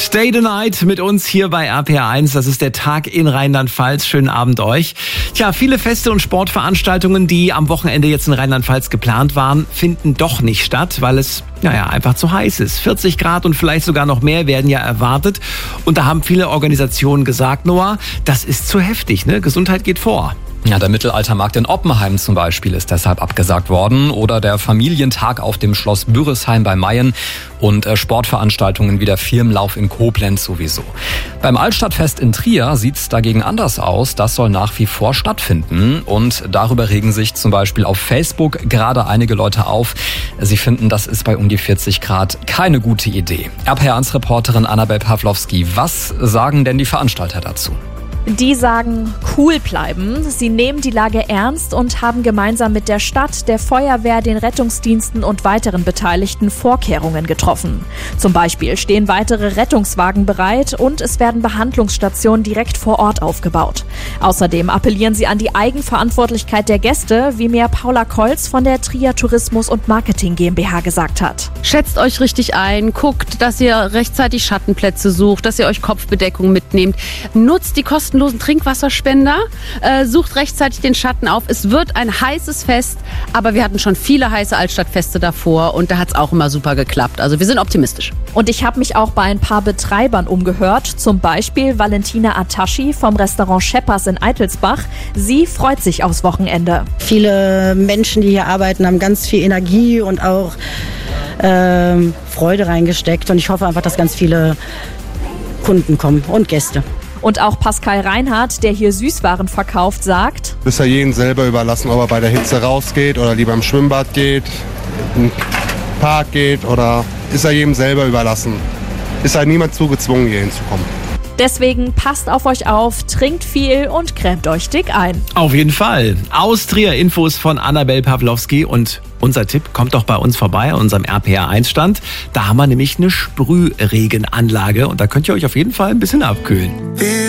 Stay the Night mit uns hier bei RPR1. Das ist der Tag in Rheinland-Pfalz. Schönen Abend euch. Tja, viele Feste und Sportveranstaltungen, die am Wochenende jetzt in Rheinland-Pfalz geplant waren, finden doch nicht statt, weil es einfach zu heiß ist. 40 Grad und vielleicht sogar noch mehr werden ja erwartet. Und da haben viele Organisationen gesagt, Noah, das ist zu heftig, ne? Gesundheit geht vor. Ja, der Mittelaltermarkt in Oppenheim zum Beispiel ist deshalb abgesagt worden oder der Familientag auf dem Schloss Büresheim bei Mayen und Sportveranstaltungen wie der Firmenlauf in Koblenz sowieso. Beim Altstadtfest in Trier sieht's dagegen anders aus. Das soll nach wie vor stattfinden und darüber regen sich zum Beispiel auf Facebook gerade einige Leute auf. Sie finden, das ist bei um die 40 Grad keine gute Idee. RPR1-Reporterin Annabel Pawlowski, was sagen denn die Veranstalter dazu? Die sagen, cool bleiben. Sie nehmen die Lage ernst und haben gemeinsam mit der Stadt, der Feuerwehr, den Rettungsdiensten und weiteren Beteiligten Vorkehrungen getroffen. Zum Beispiel stehen weitere Rettungswagen bereit und es werden Behandlungsstationen direkt vor Ort aufgebaut. Außerdem appellieren sie an die Eigenverantwortlichkeit der Gäste, wie mir Paula Kolz von der Trier Tourismus und Marketing GmbH gesagt hat. Schätzt euch richtig ein, guckt, dass ihr rechtzeitig Schattenplätze sucht, dass ihr euch Kopfbedeckung mitnehmt, nutzt die kostenlosen Trinkwasserspender, sucht rechtzeitig den Schatten auf. Es wird ein heißes Fest, aber wir hatten schon viele heiße Altstadtfeste davor und da hat es auch immer super geklappt. Also wir sind optimistisch. Und ich habe mich auch bei ein paar Betreibern umgehört, zum Beispiel Valentina Ataschi vom Restaurant Scheppers in Eitelsbach. Sie freut sich aufs Wochenende. Viele Menschen, die hier arbeiten, haben ganz viel Energie und auch Freude reingesteckt und ich hoffe einfach, dass ganz viele Kunden kommen und Gäste. Und auch Pascal Reinhardt, der hier Süßwaren verkauft, sagt: Ist ja jedem selber überlassen, ob er bei der Hitze rausgeht oder lieber im Schwimmbad geht, im Park geht oder ist ja jedem selber überlassen. Ist ja niemand zu gezwungen, hier hinzukommen. Deswegen passt auf euch auf, trinkt viel und cremt euch dick ein. Auf jeden Fall. Aus Trier Infos von Annabel Pawlowski und unser Tipp, kommt doch bei uns vorbei an unserem RPR1-Stand. Da haben wir nämlich eine Sprühregenanlage und da könnt ihr euch auf jeden Fall ein bisschen abkühlen.